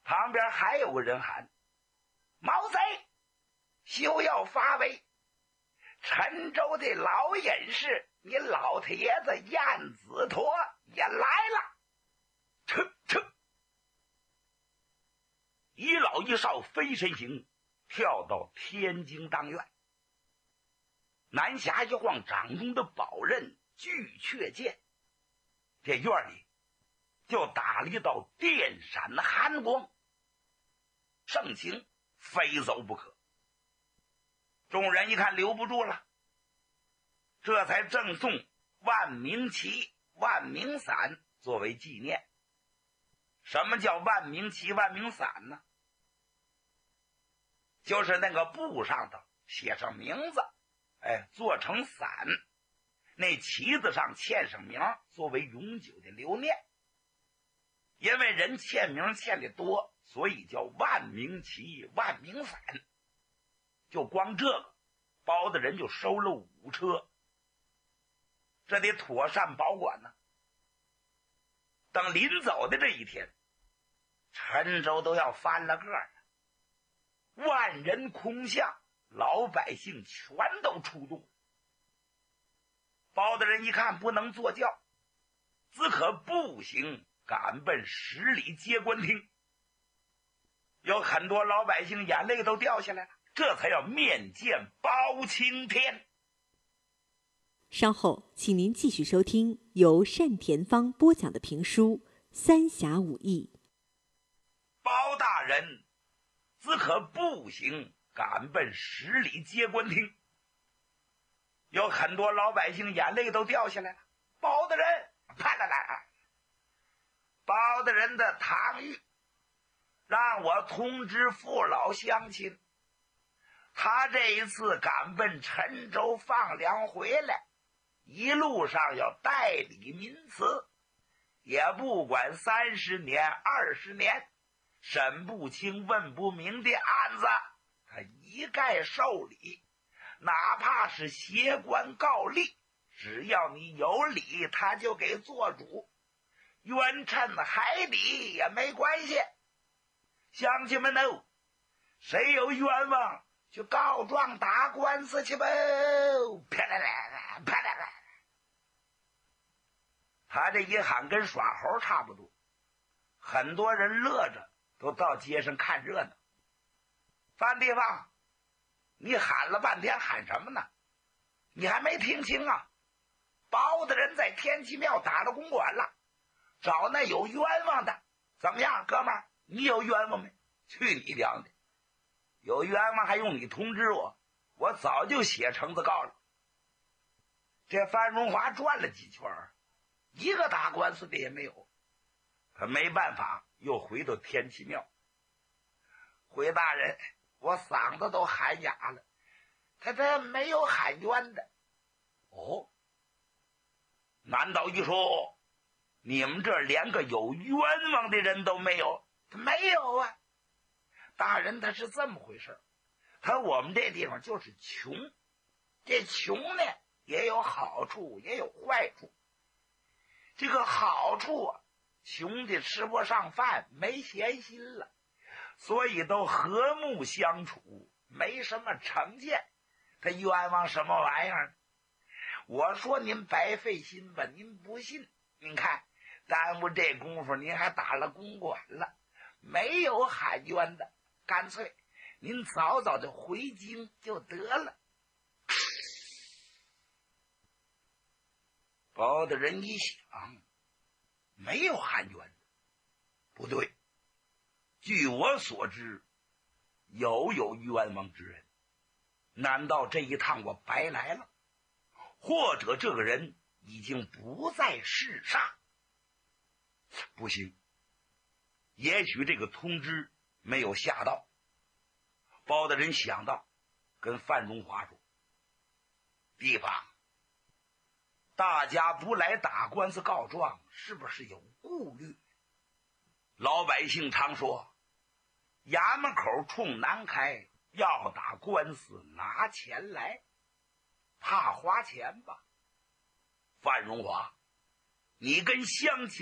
旁边还有个人喊：毛贼，休要发威！陈州的老隐士，你老太爷子燕子驼也来了！一老一少飞身行，跳到天津当院。南匣一晃掌中的宝刃巨阙剑，这院里就打了一道电闪寒光，盛情非走不可。众人一看留不住了，这才赠送万明旗、万明伞作为纪念。什么叫万明旗、万明伞呢？就是那个布上头写上名字，做成伞，那旗子上签上名，作为永久的留念。因为人签名签的多，所以叫万明旗、万明伞。就光这个，包大人就收了5车，这得妥善保管呢。等临走的这一天，陈州都要翻了个了，万人空巷，老百姓全都出动。包大人一看不能坐轿，只可步行赶奔10里接官厅。有很多老百姓眼泪都掉下来了，这才要面见包青天。 稍后请您继续收听由单田芳播讲的评书《三峡武艺》。 包大人只可步行赶奔10里接官厅。有很多老百姓眼泪都掉下来了。包大人，快来！包大人的堂谕让我通知父老乡亲，他这一次赶奔陈州放粮回来，一路上要代理民词，也不管30年20年审不清问不明的案子，他一概受理，哪怕是挟官告吏，只要你有理，他就给做主，冤沉海底也没关系。乡亲们哦，谁有冤枉去告状打官司去吧！啪啦啦，啪啦啦。他这一喊跟耍猴差不多，很多人乐着都到街上看热闹。范地方，你喊了半天喊什么呢？你还没听清啊？包大人在天齐庙打了公馆了，找那有冤枉的。怎么样，哥们儿，你有冤枉没？去你娘的！有冤枉还用你通知我？我早就写呈子告了。这范荣华转了几圈，一个打官司的也没有。可没办法，又回到天齐庙。回大人，我嗓子都喊哑了，他没有喊冤的。哦，难道一说你们这连个有冤枉的人都没有？他没有啊。大人，他是这么回事，我们这地方就是穷，这穷呢也有好处也有坏处。这个好处啊，穷的吃不上饭，没闲心了，所以都和睦相处，没什么成见。他冤枉什么玩意儿？我说您白费心吧，您不信。您看耽误这功夫，您还打了公馆了，没有喊冤的，干脆您早早的回京就得了。包大人一想，没有喊冤，不对，据我所知，有冤枉之人。难道这一趟我白来了？或者这个人已经不在世上？不行，也许这个通知没有下到。包大人想到，跟范荣华说：地方，大家不来打官司告状，是不是有顾虑？老百姓常说，衙门口冲南开，要打官司拿钱来，怕花钱吧？范荣华，你跟乡亲